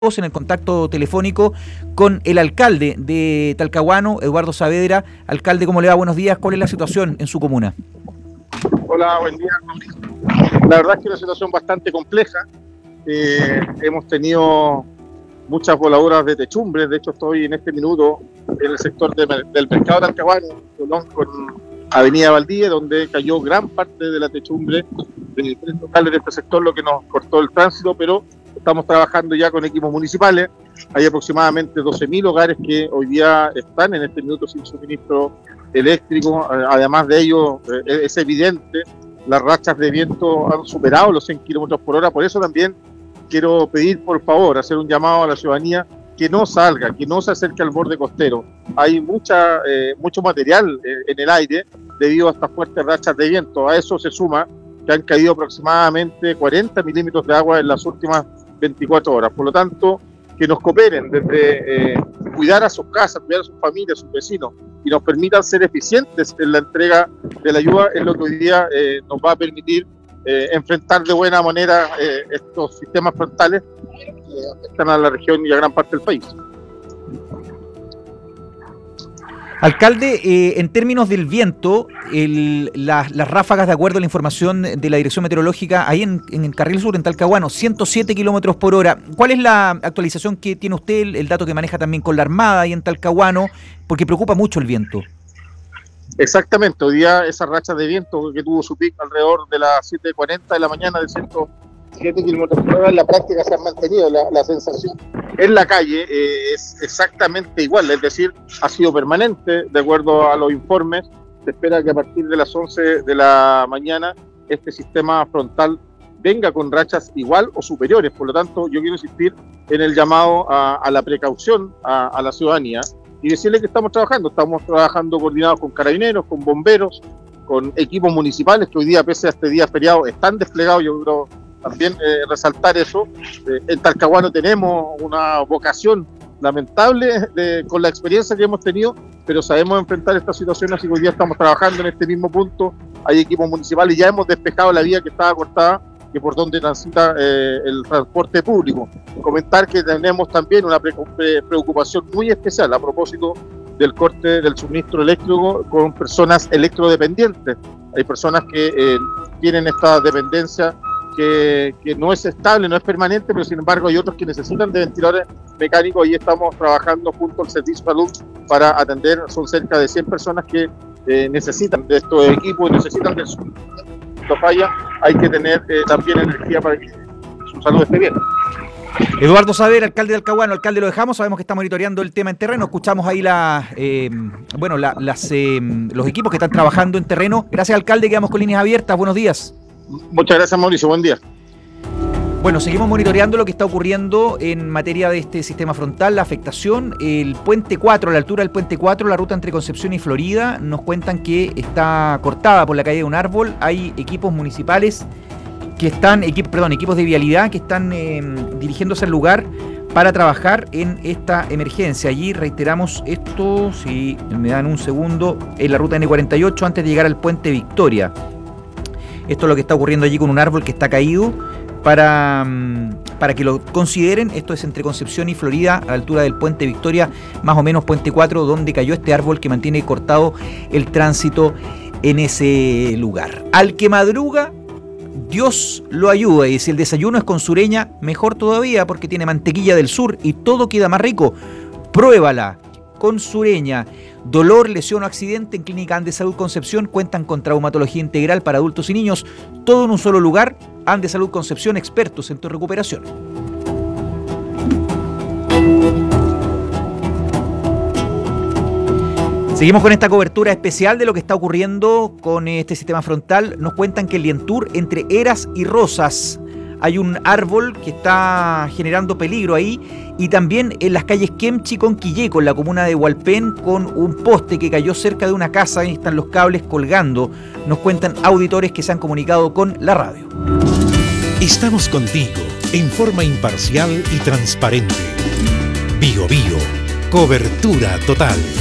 en el contacto telefónico con el alcalde de Talcahuano, Eduardo Saavedra. Alcalde, ¿cómo le va? Buenos días. ¿Cuál es la situación en su comuna? Hola, buen día. La verdad es que es una situación bastante compleja. Hemos tenido muchas voladuras de techumbres. De hecho, estoy en este minuto en el sector del mercado de Talcahuano, con Avenida Valdivia, donde cayó gran parte de la techumbre de tres locales de este sector, lo que nos cortó el tránsito, pero estamos trabajando ya con equipos municipales. Hay aproximadamente 12.000 hogares que hoy día están en este minuto sin suministro eléctrico. Además de ello, es evidente, las rachas de viento han superado los 100 kilómetros por hora. Por eso también quiero pedir, por favor, hacer un llamado a la ciudadanía que no salga, que no se acerque al borde costero. Hay mucho material en el aire debido a estas fuertes rachas de viento. A eso se suma que han caído aproximadamente 40 milímetros de agua en las últimas 24 horas. Por lo tanto, que nos cooperen desde cuidar a sus casas, cuidar a sus familias, a sus vecinos, y nos permitan ser eficientes en la entrega de la ayuda, es lo que hoy día nos va a permitir enfrentar de buena manera estos sistemas frontales que afectan a la región y a gran parte del país. Alcalde, en términos del viento, las ráfagas, de acuerdo a la información de la Dirección Meteorológica, ahí en el Carril Sur, en Talcahuano, 107 kilómetros por hora. ¿Cuál es la actualización que tiene usted, el dato que maneja también con la Armada ahí en Talcahuano? Porque preocupa mucho el viento. Exactamente, hoy día esa racha de viento que tuvo su pico alrededor de las 7:40 de la mañana de 107 kilómetros por hora, en la práctica se ha mantenido. La sensación en la calle es exactamente igual, es decir, ha sido permanente. De acuerdo a los informes, se espera que a partir de las 11 de la mañana este sistema frontal venga con rachas igual o superiores. Por lo tanto, yo quiero insistir en el llamado a la precaución a la ciudadanía y decirle que estamos trabajando coordinados con carabineros, con bomberos, con equipos municipales que hoy día, pese a este día feriado, están desplegados. Yo creo también resaltar eso. En Talcahuano tenemos una vocación lamentable con la experiencia que hemos tenido, pero sabemos enfrentar estas situaciones, así que hoy día estamos trabajando en este mismo punto. Hay equipos municipales y ya hemos despejado la vía que estaba cortada, que por donde transita el transporte público. Comentar que tenemos también una preocupación muy especial a propósito del corte del suministro eléctrico con personas electrodependientes. Hay personas que tienen esta dependencia que no es estable, no es permanente, pero sin embargo hay otros que necesitan de ventiladores mecánicos y estamos trabajando junto al Servicio de Salud para atender. Son cerca de 100 personas que necesitan de estos equipos, necesitan de su falla. Hay que tener también energía para que su salud esté bien. Eduardo Saavedra, alcalde de Talcahuano. Alcalde, lo dejamos, sabemos que está monitoreando el tema en terreno, escuchamos ahí los equipos que están trabajando en terreno. Gracias, alcalde, quedamos con líneas abiertas. Buenos días. Muchas gracias, Mauricio, buen día. Bueno, seguimos monitoreando lo que está ocurriendo en materia de este sistema frontal, la afectación. El puente 4, a la altura del puente 4, la ruta entre Concepción y Florida, nos cuentan que está cortada por la caída de un árbol. Hay equipos municipales que están, equipos de vialidad que están dirigiéndose al lugar para trabajar en esta emergencia. Allí reiteramos esto, si me dan un segundo, en la ruta N48 antes de llegar al puente Victoria. Esto es lo que está ocurriendo allí con un árbol que está caído. Para que lo consideren, esto es entre Concepción y Florida, a la altura del puente Victoria, más o menos puente 4, donde cayó este árbol que mantiene cortado el tránsito en ese lugar. Al que madruga, Dios lo ayuda, y si el desayuno es con sureña, mejor todavía, porque tiene mantequilla del sur y todo queda más rico. Pruébala con sureña. Dolor, lesión o accidente, en Clínica Andes Salud Concepción cuentan con traumatología integral para adultos y niños, todo en un solo lugar. Andes Salud Concepción, expertos en tu recuperación. Seguimos con esta cobertura especial de lo que está ocurriendo con este sistema frontal. Nos cuentan que el Lientur, entre Heras y Rosas, hay un árbol que está generando peligro ahí, y también en las calles Kemchi con Quilleco, en la comuna de Hualpén, con un poste que cayó cerca de una casa y están los cables colgando. Nos cuentan auditores que se han comunicado con la radio. Estamos contigo en forma imparcial y transparente. Bío Bío, cobertura total.